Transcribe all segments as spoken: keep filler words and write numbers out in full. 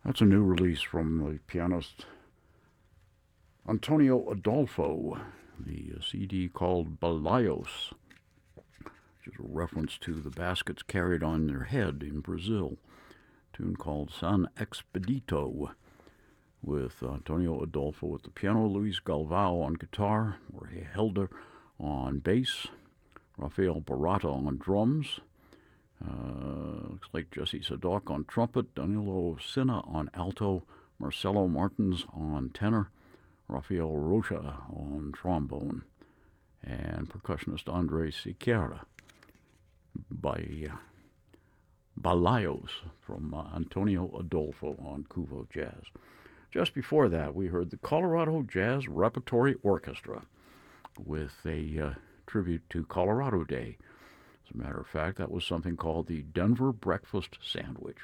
That's a new release from the pianist Antonio Adolfo, the C D called Balaios, which is a reference to the baskets carried on their head in Brazil. A tune called San Expedito, with Antonio Adolfo at the piano, Luis Galvao on guitar, Jorge Helder on bass, Rafael Barata on drums, uh, looks like Jesse Sadok on trumpet, Danilo Sina on alto, Marcelo Martins on tenor, Rafael Rocha on trombone, and percussionist Andre Siqueira by uh, Balaios from uh, Antonio Adolfo on Kuvo Jazz. Just before that, we heard the Colorado Jazz Repertory Orchestra with a uh, tribute to Colorado Day. As a matter of fact, that was something called the Denver Breakfast Sandwich.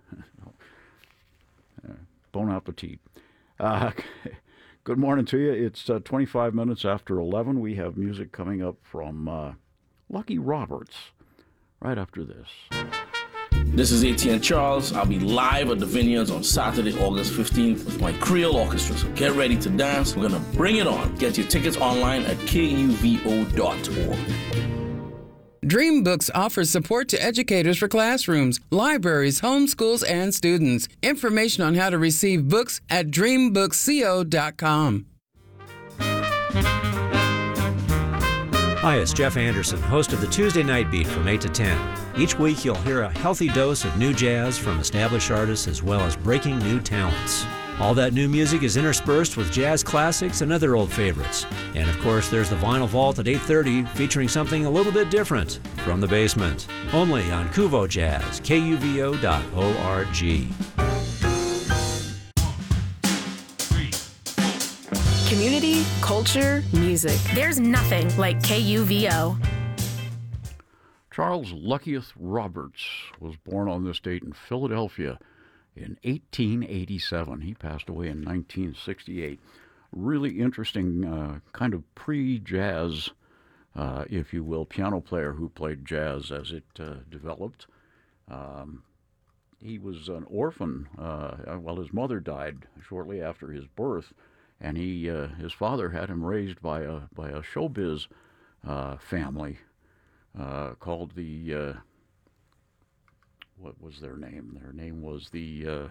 uh, bon appetit. Uh, good morning to you. It's uh, twenty-five minutes after eleven. We have music coming up from uh, Lucky Roberts right after this. This is A T N Charles. I'll be live at the Vineyards on Saturday, August fifteenth with my Creole Orchestra. So get ready to dance. We're going to bring it on. Get your tickets online at K U V O dot org. DreamBooks offers support to educators for classrooms, libraries, homeschools, and students. Information on how to receive books at dream books co dot com. Hi, it's Jeff Anderson, host of the Tuesday Night Beat from eight to ten. Each week you'll hear a healthy dose of new jazz from established artists as well as breaking new talents. All that new music is interspersed with jazz classics and other old favorites. And of course, there's the Vinyl Vault at eight thirty featuring something a little bit different from the basement. Only on Kuvo Jazz, K U V O dot org. Community, culture, music. There's nothing like K U V O. Charles Luckieth Roberts was born on this date in Philadelphia in eighteen eighty-seven. He passed away in nineteen sixty-eight. Really interesting uh, kind of pre-jazz, uh, if you will, piano player who played jazz as it uh, developed. Um, he was an orphan. Uh, well, his mother died shortly after his birth, and he uh, his father had him raised by a by a showbiz uh, family uh, called the. Uh, What was their name? Their name was the, uh,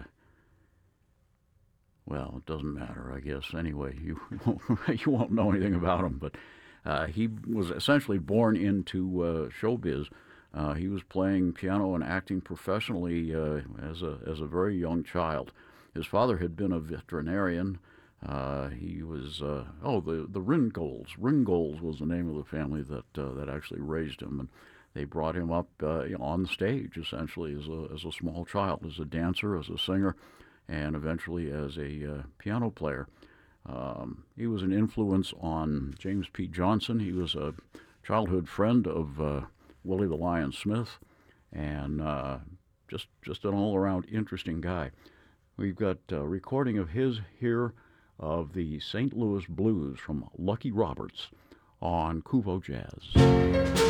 well, it doesn't matter, I guess. Anyway, you won't, you won't know anything about him, but uh, he was essentially born into uh, showbiz. Uh, he was playing piano and acting professionally uh, as a as a very young child. His father had been a veterinarian. Uh, he was, uh, oh, the, the Ringolds. Ringolds was the name of the family that uh, that actually raised him. And they brought him up uh, on the stage, essentially, as a as a small child, as a dancer, as a singer, and eventually as a uh, piano player. Um, he was an influence on James P. Johnson. He was a childhood friend of uh, Willie the Lion Smith, and uh, just just an all-around interesting guy. We've got a recording of his here of the Saint Louis Blues from Lucky Roberts on Kuvo Jazz.